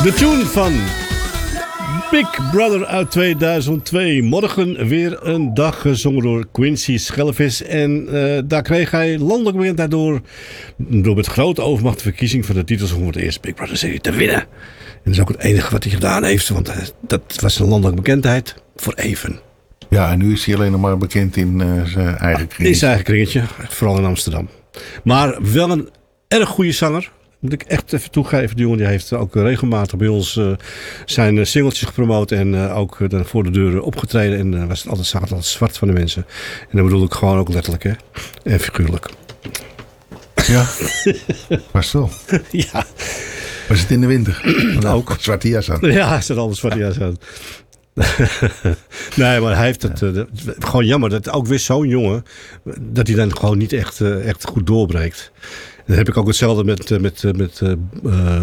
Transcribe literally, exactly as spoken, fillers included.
De tune van Big Brother uit tweeduizend twee. Morgen weer een dag gezongen door Quincy Schelvis. En uh, daar kreeg hij landelijk bekendheid door, door met grote overmacht de verkiezing van de titelsong voor de eerste Big Brother serie te winnen. En dat is ook het enige wat hij gedaan heeft, want uh, dat was een landelijke bekendheid voor even. Ja, en nu is hij alleen nog maar bekend in uh, zijn eigen kringetje. In zijn eigen kringetje, vooral in Amsterdam. Maar wel een erg goede zanger. Moet ik echt even toegeven. Die jongen die heeft ook regelmatig bij ons uh, zijn singeltjes gepromoot. En uh, ook uh, voor de deuren opgetreden. En uh, was het altijd, zag het altijd zwart van de mensen. En dat bedoel ik gewoon ook letterlijk, hè. En figuurlijk. Ja, was wel. Ja. Was het in de winter? Ook. Zwarte jas aan. Ja, hij zat altijd zwarte jas aan. Nee, maar hij heeft het uh, gewoon jammer dat ook weer zo'n jongen dat hij dan gewoon niet echt, uh, echt goed doorbreekt. Dan heb ik ook hetzelfde met, met, met uh,